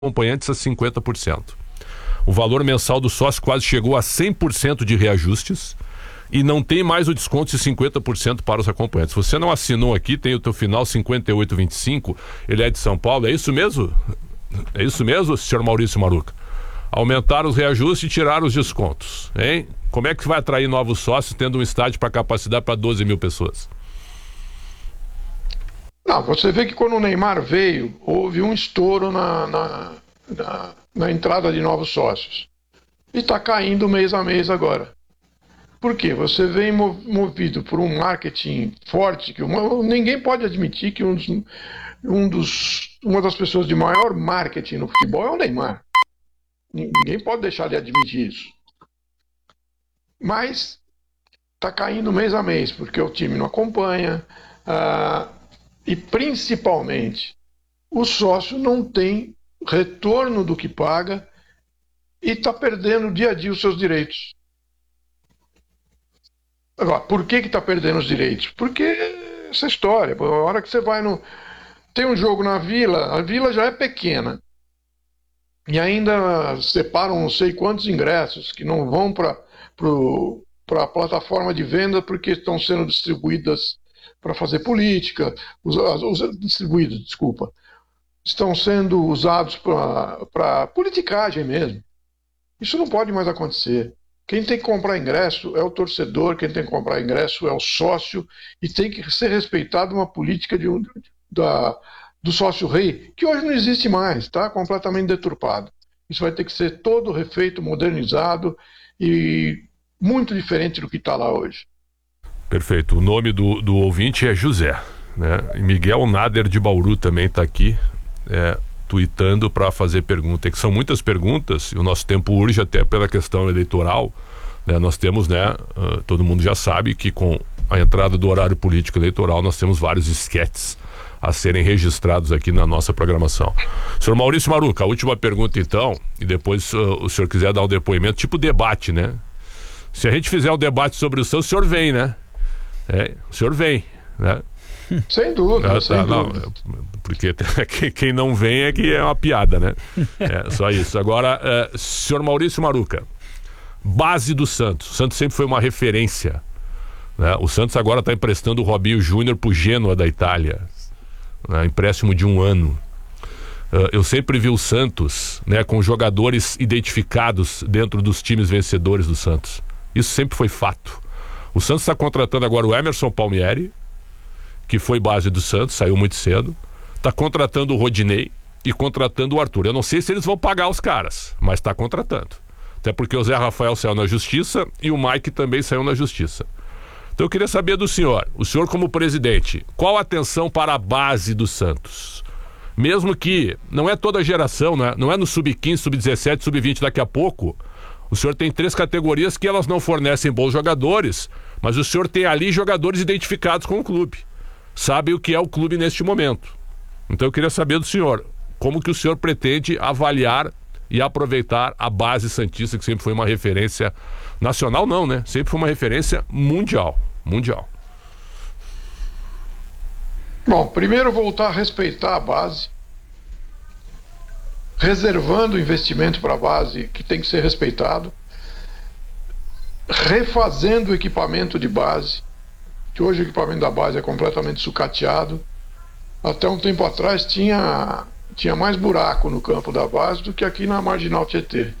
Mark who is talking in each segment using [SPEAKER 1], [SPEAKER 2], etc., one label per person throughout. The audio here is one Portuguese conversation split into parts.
[SPEAKER 1] acompanhantes a 50%. O valor mensal do sócio quase chegou a 100% de reajustes e não tem mais o desconto de 50% para os acompanhantes. Você não assinou aqui, tem o teu final 5825, ele é de São Paulo, é isso mesmo? É isso mesmo, senhor Maurício Maruca? Aumentaram os reajustes e tiraram os descontos, hein? Como é que vai atrair novos sócios tendo um estádio para capacidade para 12 mil pessoas?
[SPEAKER 2] Não, você vê que quando o Neymar veio, houve um estouro na entrada de novos sócios. E está caindo mês a mês agora. Por quê? Você vem movido por um marketing forte, que ninguém pode admitir que uma das pessoas de maior marketing no futebol é o Neymar. Ninguém pode deixar de admitir isso. Mas está caindo mês a mês, porque o time não acompanha, e principalmente o sócio não tem retorno do que paga e está perdendo dia a dia os seus direitos. Agora, por que está perdendo os direitos? Porque essa história, a hora que você vai tem um jogo na Vila, a Vila já é pequena e ainda separam não sei quantos ingressos que não vão para a plataforma de venda porque estão sendo distribuídas para fazer política, estão sendo usados para politicagem mesmo. Isso não pode mais acontecer. Quem tem que comprar ingresso é o torcedor, quem tem que comprar ingresso é o sócio, e tem que ser respeitado uma política do sócio rei, que hoje não existe mais, está completamente deturpado. Isso vai ter que ser todo refeito, modernizado e muito diferente do que está lá hoje.
[SPEAKER 1] Perfeito. O nome do ouvinte é José, né? E Miguel Nader de Bauru também está aqui, tuitando para fazer pergunta. É que são muitas perguntas e o nosso tempo urge até pela questão eleitoral, né? Nós temos, todo mundo já sabe que com a entrada do horário político eleitoral nós temos vários esquetes a serem registrados aqui na nossa programação. Senhor Maurício Maruca, a última pergunta então, e depois o senhor quiser dar um depoimento, tipo debate, né? Se a gente fizer um debate sobre o senhor vem, né? O senhor vem, né?
[SPEAKER 2] Sem dúvida, sem dúvida.
[SPEAKER 1] Não, porque quem não vem é que é uma piada, né? Só isso. Agora, senhor Maurício Maruca, base do Santos. O Santos sempre foi uma referência, né? O Santos agora está emprestando o Robinho Júnior para o Genoa da Itália, né? Empréstimo de 1 ano. Eu sempre vi o Santos, né, com jogadores identificados dentro dos times vencedores do Santos. Isso sempre foi fato. O Santos está contratando agora o Emerson Palmieri, que foi base do Santos, saiu muito cedo. Está contratando o Rodinei e contratando o Arthur. Eu não sei se eles vão pagar os caras, mas está contratando. Até porque o Zé Rafael saiu na justiça e o Mike também saiu na justiça. Então eu queria saber do senhor, o senhor como presidente, qual a atenção para a base do Santos? Mesmo que não é toda a geração, né? Não é no sub-15, sub-17, sub-20 daqui a pouco. O senhor tem 3 categorias que elas não fornecem bons jogadores, mas o senhor tem ali jogadores identificados com o clube. Sabe o que é o clube neste momento. Então eu queria saber do senhor, como que o senhor pretende avaliar e aproveitar a base santista, que sempre foi uma referência nacional, não, né? Sempre foi uma referência mundial.
[SPEAKER 2] Bom, primeiro voltar a respeitar a base, reservando investimento para a base que tem que ser respeitado, refazendo o equipamento de base, que hoje o equipamento da base é completamente sucateado. Até um tempo atrás tinha mais buraco no campo da base do que aqui na Marginal Tietê.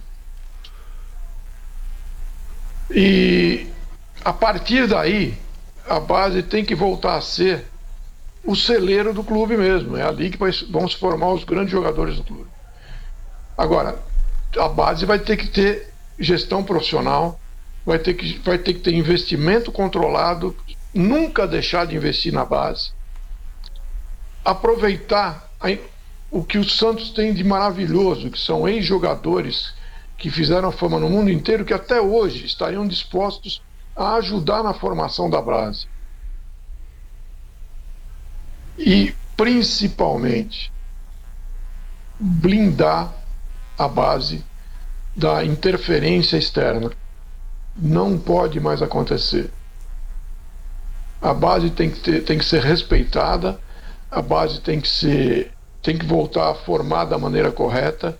[SPEAKER 2] E a partir daí, a base tem que voltar a ser o celeiro do clube mesmo. É ali que vão se formar os grandes jogadores do clube. Agora, a base vai ter que ter gestão profissional, vai ter que ter investimento controlado, nunca deixar de investir na base, aproveitar o que o Santos tem de maravilhoso, que são ex-jogadores que fizeram fama no mundo inteiro, que até hoje estariam dispostos a ajudar na formação da base. E, principalmente, blindar a base da interferência externa. Não pode mais acontecer. A base tem que ser respeitada, a base tem que ser tem que voltar a formar da maneira correta.